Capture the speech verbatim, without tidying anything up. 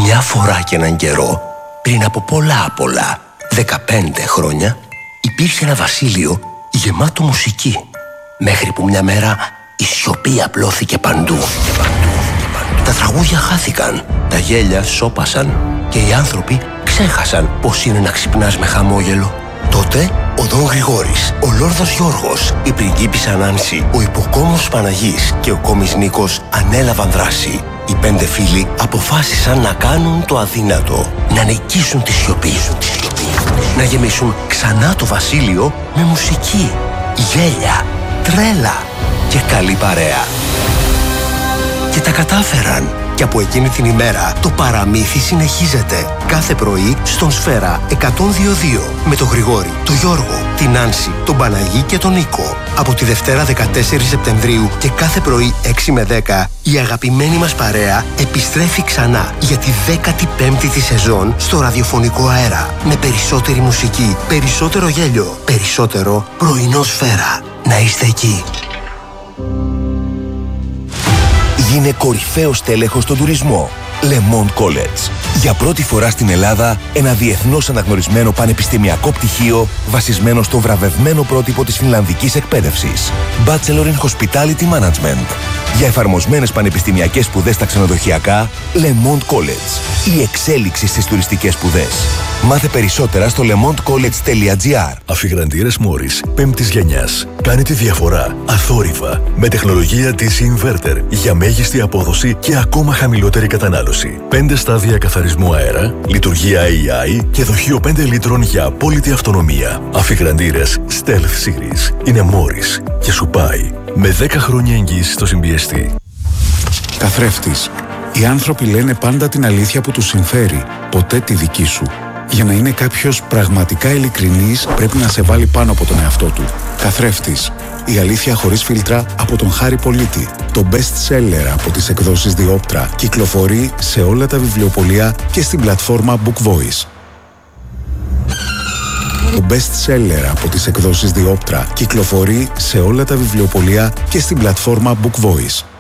Μια φορά και έναν καιρό, πριν από πολλά πολλά, δεκαπέντε χρόνια, υπήρχε ένα βασίλειο γεμάτο μουσική. Μέχρι που μια μέρα η σιωπή απλώθηκε παντού. Τα τραγούδια χάθηκαν, τα γέλια σώπασαν και οι άνθρωποι ξέχασαν πώς είναι να ξυπνάς με χαμόγελο. Τότε ο Δον Γρηγόρης, ο Λόρδος Γιώργος, η πριγκίπισσα Νάνση, ο υποκόμος Παναγής και ο κόμις Νίκος ανέλαβαν δράση. Οι πέντε φίλοι αποφάσισαν να κάνουν το αδύνατο, να νικήσουν τη σιωπή, να γεμίσουν ξανά το βασίλειο με μουσική, γέλια, τρέλα και καλή παρέα. Και τα κατάφεραν. Και από εκείνη την ημέρα το παραμύθι συνεχίζεται. Κάθε πρωί στον Σφαίρα εκατόν δύο δύο με τον Γρηγόρη, τον Γιώργο, την Νάνση, τον Παναγί και τον Νίκο. Από τη Δευτέρα δεκατέσσερις Σεπτεμβρίου και κάθε πρωί έξι με δέκα η αγαπημένη μας παρέα επιστρέφει ξανά για τη δέκατη πέμπτη τη σεζόν στο ραδιοφωνικό αέρα. Με περισσότερη μουσική, περισσότερο γέλιο, περισσότερο πρωινό Σφαίρα. Να είστε εκεί. Γίνε κορυφαίος τέλεχος στον τουρισμό. Le Monde College. Για πρώτη φορά στην Ελλάδα, ένα διεθνώς αναγνωρισμένο πανεπιστημιακό πτυχίο βασισμένο στο βραβευμένο πρότυπο της φινλανδικής εκπαίδευσης. Bachelor in Hospitality Management. Για εφαρμοσμένες πανεπιστημιακές σπουδές στα ξενοδοχειακά, Le Monde College. Η εξέλιξη στις τουριστικές σπουδές. Μάθε περισσότερα στο lemondcollege τελεία gr. Αφιγραντήρες Μόρις πέμπτης γενιάς. Κάνει τη διαφορά αθόρυβα με τεχνολογία ντι σι Inverter για μέγιστη απόδοση και ακόμα χαμηλότερη κατανάλωση. πέντε στάδια καθαρισμού αέρα, λειτουργία έι άι και δοχείο πέντε λίτρων για απόλυτη αυτονομία. Αφιγραντήρες Stealth Series είναι Μόρις και σου πάει με δέκα χρόνια εγγύηση στο συμπιεστή. Καθρέφτης. Οι άνθρωποι λένε πάντα την αλήθεια που τους συμφέρει, ποτέ τη δική σου. Για να είναι κάποιος πραγματικά ειλικρινής, πρέπει να σε βάλει πάνω από τον εαυτό του. Καθρέφτης. Η αλήθεια χωρίς φίλτρα από τον Χάρη Πολίτη. Το best seller από τις εκδόσεις Διόπτρα κυκλοφορεί σε όλα τα βιβλιοπωλεία και στην πλατφόρμα Book Voice. Το best seller από τις εκδόσεις Διόπτρα κυκλοφορεί σε όλα τα βιβλιοπωλεία και στην πλατφόρμα Book Voice.